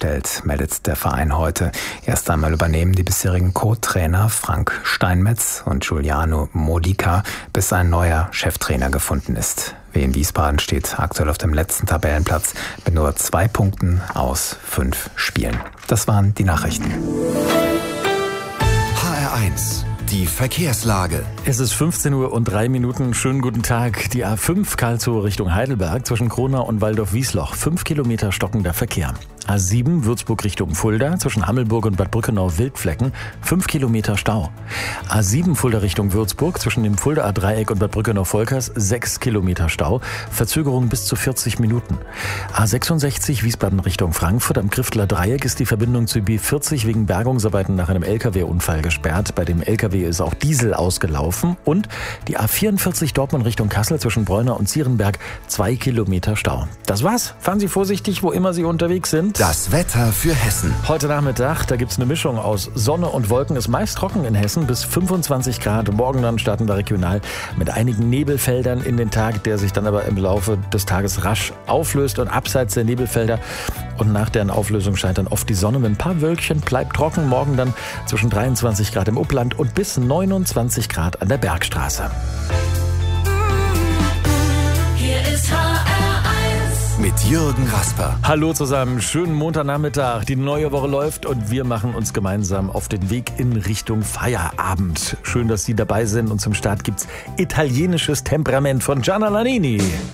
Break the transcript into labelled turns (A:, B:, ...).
A: eingestellt, meldet der Verein heute. Erst einmal übernehmen die bisherigen Co-Trainer Frank Steinmetz und Giuliano Modica, bis ein neuer Cheftrainer gefunden ist. Wien Wiesbaden steht aktuell auf dem letzten Tabellenplatz mit nur 2 Punkten aus 5 Spielen. Das waren die Nachrichten.
B: HR1, die Verkehrslage.
C: Es ist 15:03 Uhr. Schönen guten Tag. Die A5 Karlsruhe Richtung Heidelberg zwischen Kronau und Waldorf-Wiesloch. 5 Kilometer stockender Verkehr. A7 Würzburg Richtung Fulda zwischen Hammelburg und Bad Brückenau Wildflecken. 5 Kilometer Stau. A7 Fulda Richtung Würzburg zwischen dem Fuldaer Dreieck und Bad Brückenau-Volkers. 6 Kilometer Stau. Verzögerung bis zu 40 Minuten. A66 Wiesbaden Richtung Frankfurt. Am Kriftler Dreieck ist die Verbindung zu B40 wegen Bergungsarbeiten nach einem LKW-Unfall gesperrt. Bei dem LKW ist auch Diesel ausgelaufen. Und die A44 Dortmund Richtung Kassel zwischen Bräuner und Zierenberg. 2 Kilometer Stau. Das war's. Fahren Sie vorsichtig, wo immer Sie unterwegs sind.
B: Das Wetter für Hessen.
C: Heute Nachmittag, da gibt's eine Mischung aus Sonne und Wolken. Ist meist trocken in Hessen bis 25 Grad. Morgen dann starten wir regional mit einigen Nebelfeldern in den Tag, der sich dann aber im Laufe des Tages rasch auflöst. Und abseits der Nebelfelder und nach deren Auflösung scheint dann oft die Sonne mit ein paar Wölkchen. Bleibt trocken. Morgen dann zwischen 23 Grad im Upland und bis 29 Grad an der Bergstraße.
D: Hier ist HR1
B: Mit Jürgen Rasper.
C: Hallo zusammen, schönen Montagnachmittag. Die neue Woche läuft und wir machen uns gemeinsam auf den Weg in Richtung Feierabend. Schön, dass Sie dabei sind und zum Start gibt's italienisches Temperament von Gianna Nannini.